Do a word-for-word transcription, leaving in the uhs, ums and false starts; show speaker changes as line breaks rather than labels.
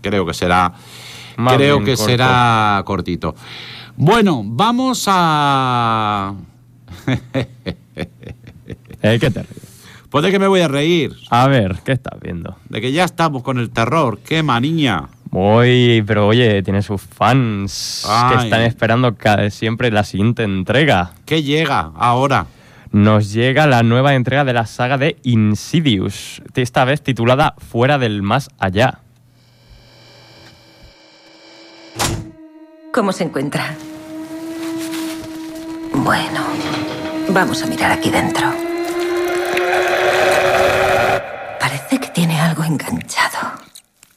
creo que será,
Más
creo
bien
que
corto.
será cortito. Bueno, vamos a...
¿Eh? ¿Qué te ríes?
Pues de que me voy a reír,
A ver, ¿qué estás viendo?
de que ya estamos con el terror. ¡Qué maniña!
Uy, pero oye, tiene sus fans
Ay.
que están esperando cada, siempre la siguiente entrega.
¿Qué llega ahora?
Nos llega la nueva entrega de la saga de Insidious, esta vez titulada Fuera del Más Allá.
¿Cómo se encuentra? Bueno, vamos a mirar aquí dentro. Parece que tiene algo enganchado.